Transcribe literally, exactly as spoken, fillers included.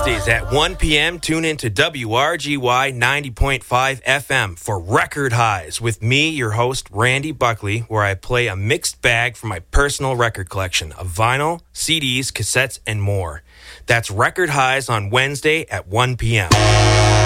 Wednesdays at one p.m., tune into W R G Y ninety point five F M for Record Highs with me, your host, Randy Buckley, where I play a mixed bag from my personal record collection of vinyl, C Ds, cassettes, and more. That's Record Highs on Wednesday at one p.m.